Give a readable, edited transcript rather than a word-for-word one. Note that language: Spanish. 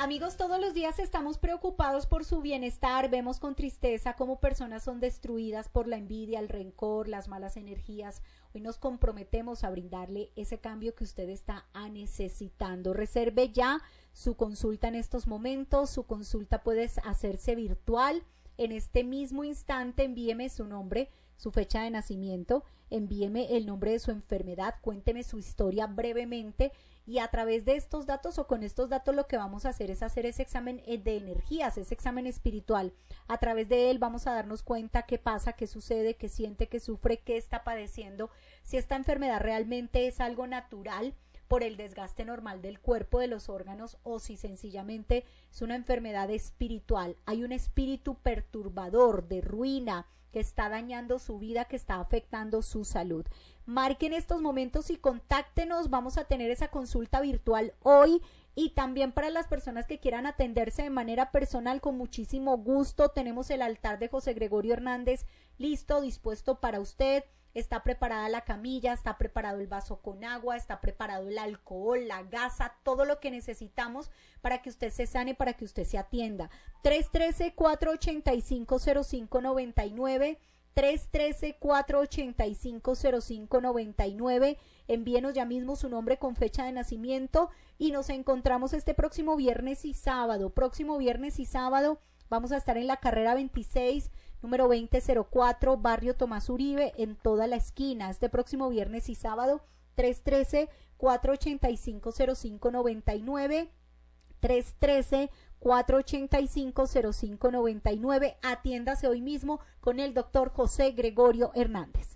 Amigos, todos los días estamos preocupados por su bienestar, vemos con tristeza cómo personas son destruidas por la envidia, el rencor, las malas energías. Hoy nos comprometemos a brindarle ese cambio que usted está necesitando. Reserve ya su consulta en estos momentos, su consulta puede hacerse virtual. En este mismo instante envíeme su nombre, su fecha de nacimiento, envíeme el nombre de su enfermedad, cuénteme su historia brevemente y a través de estos datos o con estos datos lo que vamos a hacer es hacer ese examen de energías, ese examen espiritual. A través de él vamos a darnos cuenta qué pasa, qué sucede, qué siente, qué sufre, qué está padeciendo, si esta enfermedad realmente es algo natural por el desgaste normal del cuerpo, de los órganos, o si sencillamente es una enfermedad espiritual. Hay un espíritu perturbador de ruina que está dañando su vida, que está afectando su salud. Marquen estos momentos y contáctenos, vamos a tener esa consulta virtual hoy y también para las personas que quieran atenderse de manera personal, con muchísimo gusto, tenemos el altar de José Gregorio Hernández listo, dispuesto para usted. Está preparada la camilla, está preparado el vaso con agua, está preparado el alcohol, la gasa, todo lo que necesitamos para que usted se sane, para que usted se atienda. 313-485-0599, 313-485-0599. Envíenos ya mismo su nombre con fecha de nacimiento y nos encontramos este próximo viernes y sábado. Vamos a estar en la carrera 26, número 2004, barrio Tomás Uribe, en toda la esquina. Este próximo viernes y sábado, 313-485-0599, 313-485-0599. Atiéndase hoy mismo con el doctor José Gregorio Hernández.